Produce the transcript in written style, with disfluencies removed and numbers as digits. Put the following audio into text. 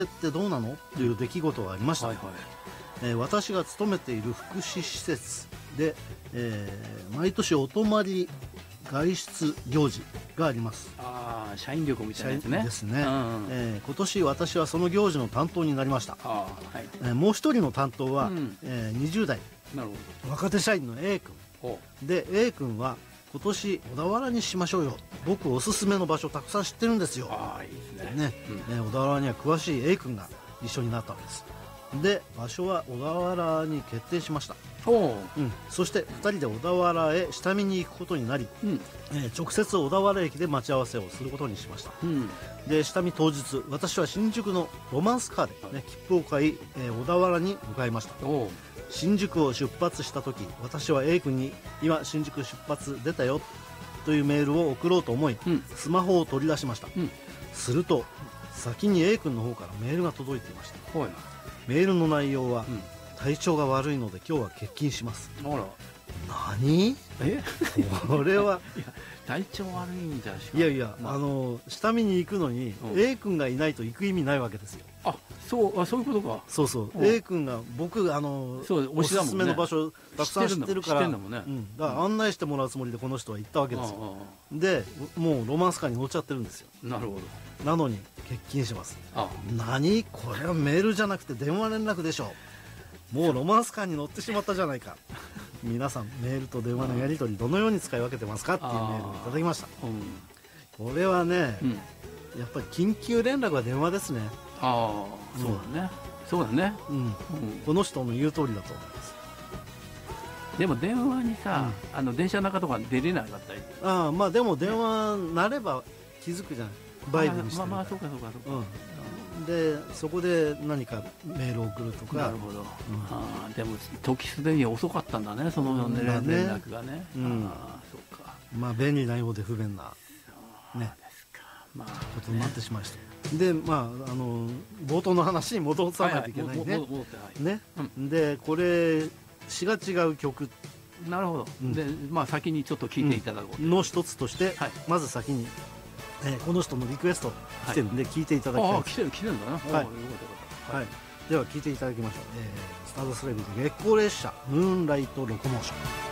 ってどうなのという出来事がありました。私が勤めている福祉施設で、毎年お泊まり外出行事があります。 社員旅行みたいなやつね。 ですね。今年私はその行事の担当になりました。もう一人の担当は、20代若手社員の A 君で、 A 君は今年小田原にしましょうよ、僕おすすめの場所たくさん知ってるんですよ。いいですね。小田原には詳しい A 君が一緒になったわけです。で場所は小田原に決定しました。そして2人で小田原へ下見に行くことになり、直接小田原駅で待ち合わせをすることにしました。で下見当日、私は新宿のロマンスカーで、切符を買い、小田原に向かいました。新宿を出発した時、私は A 君に今新宿出発出たよというメールを送ろうと思い、スマホを取り出しました。すると先に A 君の方からメールが届いていました。メールの内容は、体調が悪いので今日は欠勤します。何？これは体調悪いんじゃいやいや、下見に行くのに A 君がいないと行く意味ないわけですよ。 そういうことか。 そうそう、A 君が僕おすすめの場所たくさん知ってるから、だから案内してもらうつもりでこの人は行ったわけですよ。でもうロマンスカーに乗っちゃってるんですよ。なるほど。なのに欠勤します。何これはメールじゃなくて電話連絡でしょ。もうロマンスカーに乗ってしまったじゃないか。皆さんメールと電話のやり取りどのように使い分けてますかっていうメールをいただきました。これはね、やっぱり緊急連絡は電話ですね。そうだね。この人の言う通りだと思います。 でも電話にさ、電車の中とか出れなかったり。 まあでも電話なれば気づくじゃない。バイブにしてるから。 そうか。 でそこで何かメールを送るとか。なるほど。 でも時すでに遅かったんだね、その連絡がね。そうか。まあ便利なようで不便なねことになってしまいました。で冒頭の話に戻さないといけないね。でこれ詩が違う曲。なるほど。で先にちょっと聞いていただこうの一つとして、まず先にこの人のリクエスト来てるんで聞いていただきたい。 来てるんだな。 では聞いていただきましょう。スターダストレイブで月光列車ムーンライトロコモーション。